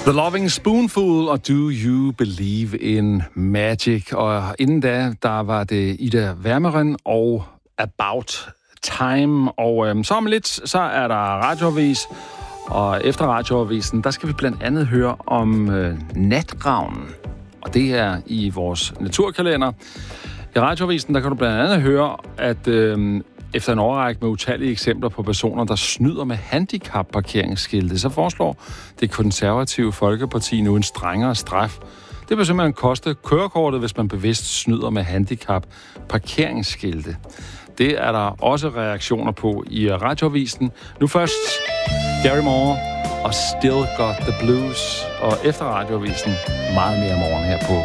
The Loving Spoonful og Do You Believe in Magic. Og inden da, der var det Ida Wermeren og About Time. Og så om lidt, så er der radioavis. Og efter radioavisen, der skal vi blandt andet høre om natravnen. Og det er i vores naturkalender. I radioavisen, der kan du blandt andet høre, at efter en overrække med utallige eksempler på personer, der snyder med handicapparkeringsskilte, så foreslår det konservative Folkeparti nu en strengere straf. Det vil simpelthen koste kørekortet, hvis man bevidst snyder med handicapparkeringsskilte. Det er der også reaktioner på i radioavisen. Nu først Gary Moore og Still Got the Blues. Og efter radioavisen meget mere morgen her på